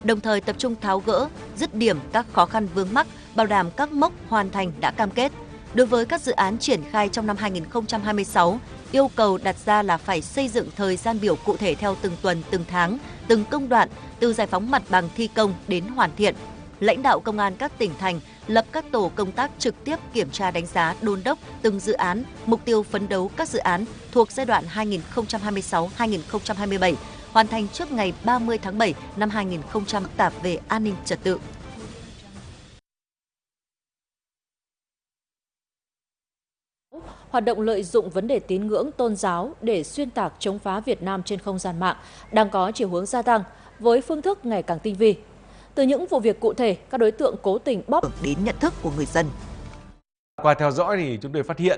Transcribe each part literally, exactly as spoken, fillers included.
đồng thời tập trung tháo gỡ, dứt điểm các khó khăn vướng mắc, bảo đảm các mốc hoàn thành đã cam kết. Đối với các dự án triển khai trong năm hai nghìn không trăm hai mươi sáu, yêu cầu đặt ra là phải xây dựng thời gian biểu cụ thể theo từng tuần, từng tháng, từng công đoạn, từ giải phóng mặt bằng thi công đến hoàn thiện. Lãnh đạo công an các tỉnh thành lập các tổ công tác trực tiếp kiểm tra đánh giá đôn đốc từng dự án, mục tiêu phấn đấu các dự án thuộc giai đoạn hai nghìn không trăm hai mươi sáu đến hai nghìn không trăm hai mươi bảy hoàn thành trước ngày ba mươi tháng bảy năm hai nghìn không trăm phức tạp về an ninh trật tự. Hoạt động lợi dụng vấn đề tín ngưỡng tôn giáo để xuyên tạc chống phá Việt Nam trên không gian mạng đang có chiều hướng gia tăng với phương thức ngày càng tinh vi. Từ những vụ việc cụ thể, các đối tượng cố tình bóp đến nhận thức của người dân. Qua theo dõi thì chúng tôi phát hiện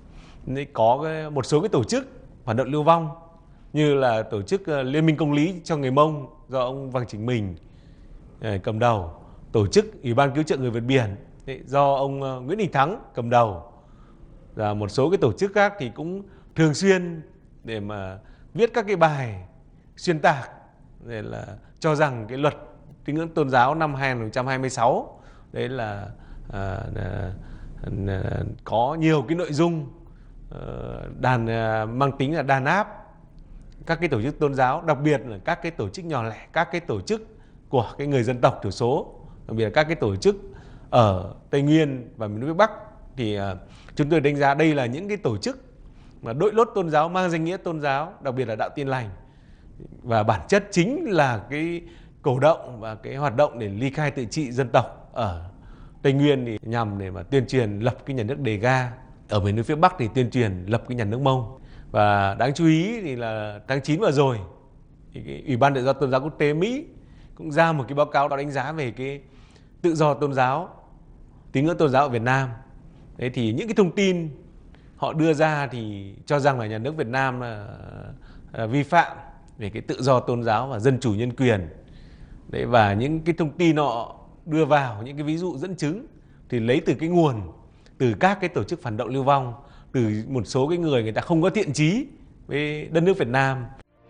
có một số cái tổ chức hoạt động lưu vong như là tổ chức Liên minh Công lý cho người Mông do ông Vàng Chính Mình cầm đầu, tổ chức Ủy ban cứu trợ người vượt biển do ông Nguyễn Đình Thắng cầm đầu, và một số cái tổ chức khác thì cũng thường xuyên để mà viết các cái bài xuyên tạc để là cho rằng cái luật tín ngưỡng tôn giáo năm hai nghìn không trăm hai mươi sáu đấy là à, à, à, có nhiều cái nội dung à, đàn à, mang tính là đàn áp các cái tổ chức tôn giáo, đặc biệt là các cái tổ chức nhỏ lẻ, các cái tổ chức của cái người dân tộc thiểu số, đặc biệt là các cái tổ chức ở Tây Nguyên và miền núi phía Bắc. Thì à, chúng tôi đánh giá đây là những cái tổ chức mà đội lốt tôn giáo, mang danh nghĩa tôn giáo, đặc biệt là đạo Tin lành, và bản chất chính là cái cổ động và cái hoạt động để ly khai tự trị dân tộc ở Tây Nguyên thì nhằm để mà tuyên truyền lập cái nhà nước Đề Ga, ở miền núi phía Bắc thì tuyên truyền lập cái nhà nước Mông. Và đáng chú ý thì là tháng chín vừa rồi thì cái Ủy ban Tự do Tôn giáo Quốc tế Mỹ cũng ra một cái báo cáo đó đánh giá về cái tự do tôn giáo, tín ngưỡng tôn giáo ở Việt Nam. Thế thì những cái thông tin họ đưa ra thì cho rằng là nhà nước Việt Nam là, là vi phạm về cái tự do tôn giáo và dân chủ nhân quyền. Đấy, và những cái thông tin họ đưa vào, những cái ví dụ dẫn chứng thì lấy từ cái nguồn, từ các cái tổ chức phản động lưu vong, từ một số cái người người ta không có thiện chí với đất nước Việt Nam.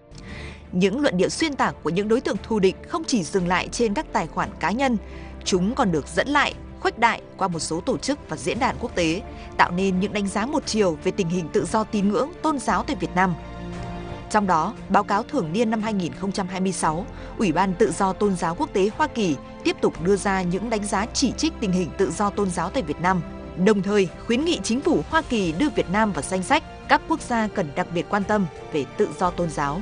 Những luận điệu xuyên tạc của những đối tượng thù địch không chỉ dừng lại trên các tài khoản cá nhân, chúng còn được dẫn lại, khuếch đại qua một số tổ chức và diễn đàn quốc tế, tạo nên những đánh giá một chiều về tình hình tự do tín ngưỡng tôn giáo tại Việt Nam. Trong đó, báo cáo thường niên năm hai nghìn không trăm hai mươi sáu, Ủy ban Tự do Tôn giáo Quốc tế Hoa Kỳ tiếp tục đưa ra những đánh giá chỉ trích tình hình tự do tôn giáo tại Việt Nam, đồng thời khuyến nghị chính phủ Hoa Kỳ đưa Việt Nam vào danh sách các quốc gia cần đặc biệt quan tâm về tự do tôn giáo.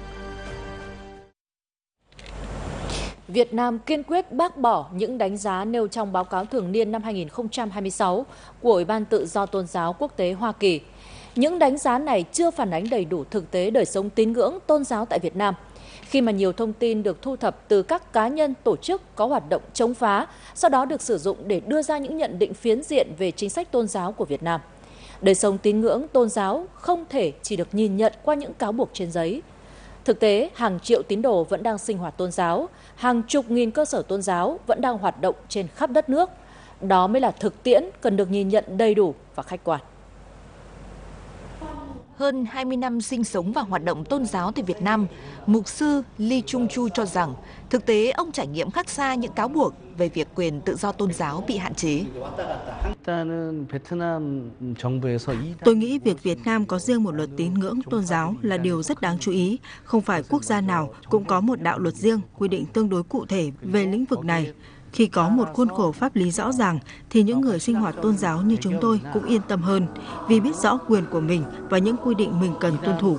Việt Nam kiên quyết bác bỏ những đánh giá nêu trong báo cáo thường niên năm hai nghìn không trăm hai mươi sáu của Ủy ban Tự do Tôn giáo Quốc tế Hoa Kỳ. Những đánh giá này chưa phản ánh đầy đủ thực tế đời sống tín ngưỡng tôn giáo tại Việt Nam, khi mà nhiều thông tin được thu thập từ các cá nhân tổ chức có hoạt động chống phá, sau đó được sử dụng để đưa ra những nhận định phiến diện về chính sách tôn giáo của Việt Nam. Đời sống tín ngưỡng tôn giáo không thể chỉ được nhìn nhận qua những cáo buộc trên giấy. Thực tế, hàng triệu tín đồ vẫn đang sinh hoạt tôn giáo, hàng chục nghìn cơ sở tôn giáo vẫn đang hoạt động trên khắp đất nước. Đó mới là thực tiễn cần được nhìn nhận đầy đủ và khách quan. Hơn hai mươi năm sinh sống và hoạt động tôn giáo tại Việt Nam, Mục sư Lee Chung Chu cho rằng thực tế ông trải nghiệm khác xa những cáo buộc về việc quyền tự do tôn giáo bị hạn chế. Tôi nghĩ việc Việt Nam có riêng một luật tín ngưỡng tôn giáo là điều rất đáng chú ý. Không phải quốc gia nào cũng có một đạo luật riêng quy định tương đối cụ thể về lĩnh vực này. Khi có một khuôn khổ pháp lý rõ ràng thì những người sinh hoạt tôn giáo như chúng tôi cũng yên tâm hơn vì biết rõ quyền của mình và những quy định mình cần tuân thủ.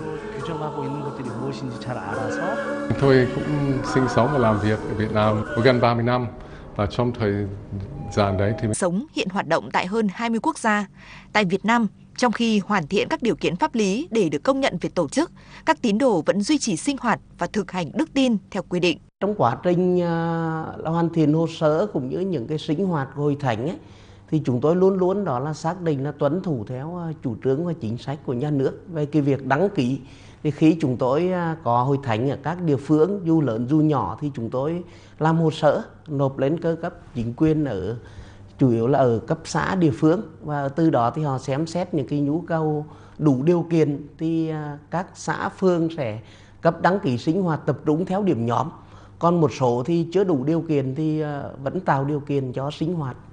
Tôi cũng sinh sống và làm việc ở Việt Nam gần ba mươi năm, và trong thời gian đấy thì sống hiện hoạt động tại hơn hai mươi quốc gia. Tại Việt Nam, trong khi hoàn thiện các điều kiện pháp lý để được công nhận về tổ chức, các tín đồ vẫn duy trì sinh hoạt và thực hành đức tin theo quy định. Trong quá trình uh, hoàn thiện hồ sơ cũng như những cái sinh hoạt của hội thánh ấy, thì chúng tôi luôn luôn đó là xác định là tuân thủ theo uh, chủ trương và chính sách của nhà nước về cái việc đăng ký. Thì khi chúng tôi uh, có hội thánh ở các địa phương dù lớn dù nhỏ thì chúng tôi làm hồ sơ nộp lên cơ cấp chính quyền ở chủ yếu là ở cấp xã địa phương, và từ đó thì họ xem xét những cái nhu cầu đủ điều kiện thì uh, các xã phường sẽ cấp đăng ký sinh hoạt tập trung theo điểm nhóm. Còn một số thì chưa đủ điều kiện thì vẫn tạo điều kiện cho sinh hoạt.